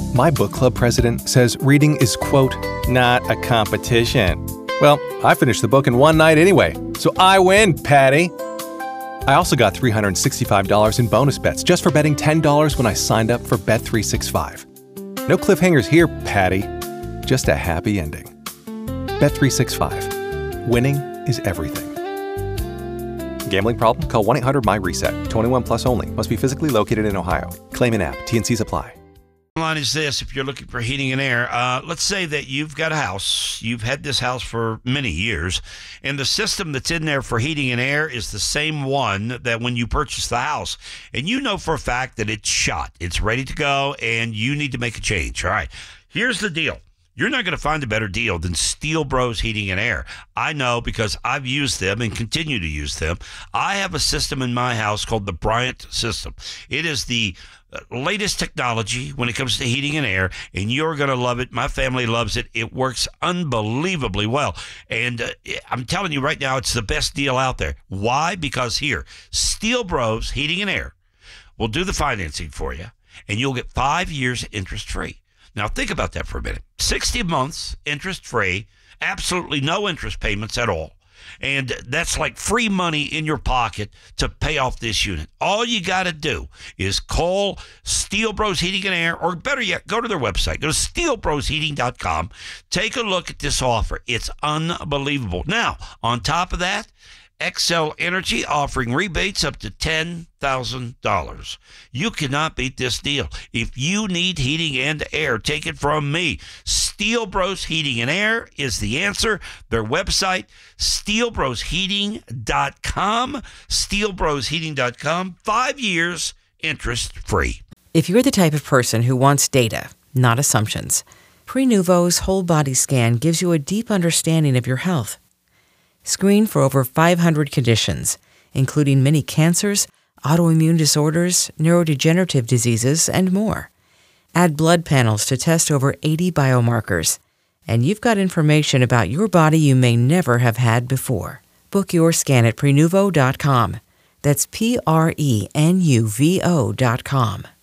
My book club president says reading is, quote, not a competition. Well, I finished the book in one night anyway, so I win, Patty. I also got $365 in bonus bets just for betting $10 when I signed up for Bet365. No cliffhangers here, Patty. Just a happy ending. Bet365. Winning is everything. Gambling problem? Call 1-800-MY-RESET. 21 plus only. Must be physically located in Ohio. Claim in app. T&Cs apply. Line is this: if you're looking for heating and air, let's say that you've got a house, you've had this house for many years, and the system that's in there for heating and air is the same one that when you purchased the house, and you know for a fact that it's shot, it's ready to go, and you need to make a change. All right, here's the deal. You're not going to find a better deal than Steel Bros Heating and Air. I know because I've used them and continue to use them. I have a system in my house called the Bryant system. It is the latest technology when it comes to heating and air, and you're going to love it. My family loves it. It works unbelievably well. And I'm telling you right now, it's the best deal out there. Why? Because here, Steel Bros Heating and Air will do the financing for you, and you'll get 5 years interest-free. Now, think about that for a minute. 60 months, interest-free, absolutely no interest payments at all. And that's like free money in your pocket to pay off this unit. All you got to do is call Steel Bros Heating and Air, or better yet, go to their website. Go to steelbrosheating.com. Take a look at this offer. It's unbelievable. Now, on top of that, Xcel Energy offering rebates up to $10,000. You cannot beat this deal. If you need heating and air, take it from me. Steel Bros Heating and Air is the answer. Their website, steelbrosheating.com. steelbrosheating.com. 5 years interest-free. If you're the type of person who wants data, not assumptions, Prenuvo's whole body scan gives you a deep understanding of your health. Screen for over 500 conditions, including many cancers, autoimmune disorders, neurodegenerative diseases, and more. Add blood panels to test over 80 biomarkers, and you've got information about your body you may never have had before. Book your scan at Prenuvo.com. That's Prenuvo.com.